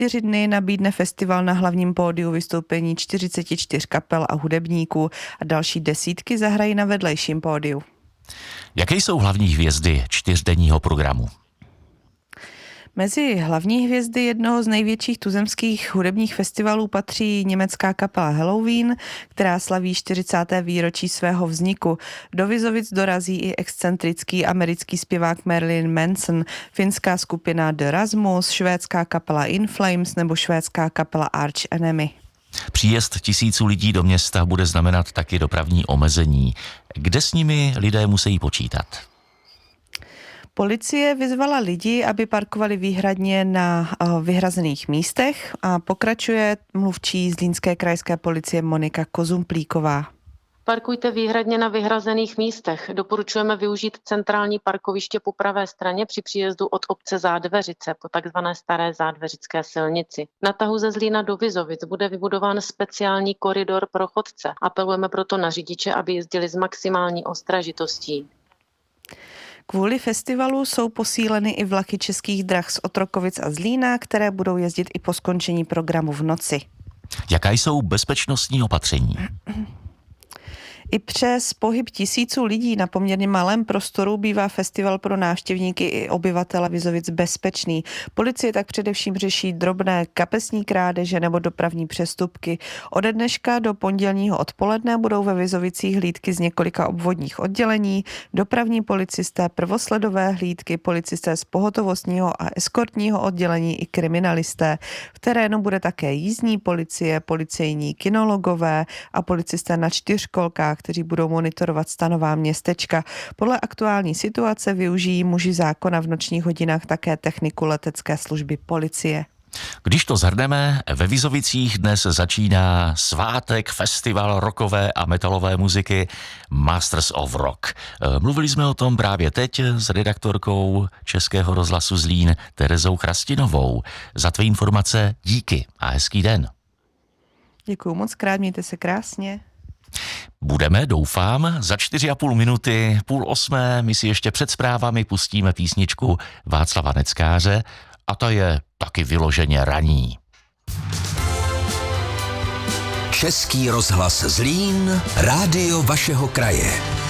4 dny nabídne festival na hlavním pódiu vystoupení 44 kapel a hudebníků a další desítky zahrají na vedlejším pódiu. Jaké jsou hlavní hvězdy 4denního programu? Mezi hlavní hvězdy jednoho z největších tuzemských hudebních festivalů patří německá kapela Helloween, která slaví 40. výročí svého vzniku. Do Vizovic dorazí i excentrický americký zpěvák Marilyn Manson, finská skupina The Rasmus, švédská kapela In Flames nebo švédská kapela Arch Enemy. Příjezd tisíců lidí do města bude znamenat taky dopravní omezení. Kde s nimi lidé musí počítat? Policie vyzvala lidi, aby parkovali výhradně na vyhrazených místech a pokračuje mluvčí Zlínské krajské policie Monika Kozumplíková. Parkujte výhradně na vyhrazených místech. Doporučujeme využít centrální parkoviště po pravé straně při příjezdu od obce Zádveřice po takzvané staré zádveřické silnici. Na tahu ze Zlína do Vizovic bude vybudován speciální koridor pro chodce. Apelujeme proto na řidiče, aby jezdili s maximální ostražitostí. Kvůli festivalu jsou posíleny i vlaky Českých drah z Otrokovic a Zlína, které budou jezdit i po skončení programu v noci. Jaká jsou bezpečnostní opatření? I přes pohyb tisíců lidí na poměrně malém prostoru bývá festival pro návštěvníky i obyvatele Vizovic bezpečný. Policie tak především řeší drobné kapesní krádeže nebo dopravní přestupky. Ode dneška do pondělního odpoledne budou ve Vizovicích hlídky z několika obvodních oddělení, dopravní policisté, prvosledové hlídky, policisté z pohotovostního a eskortního oddělení i kriminalisté. V terénu bude také jízdní policie, policejní kinologové a policisté na čtyřkolkách, kteří budou monitorovat stanová městečka. Podle aktuální situace využijí muži zákona v nočních hodinách také techniku letecké služby policie. Když to shrneme, ve Vizovicích dnes začíná svátek, festival rockové a metalové muziky Masters of Rock. Mluvili jsme o tom právě teď s redaktorkou Českého rozhlasu Zlín Terezou Chrastinovou. Za tvé informace díky a hezký den. Děkuju moc krát, mějte se krásně. Budeme, doufám, za 4,5 minuty, 7:30, my si ještě před zprávami pustíme písničku Václava Neckáře a ta je taky vyloženě raní. Český rozhlas Zlín, rádio vašeho kraje.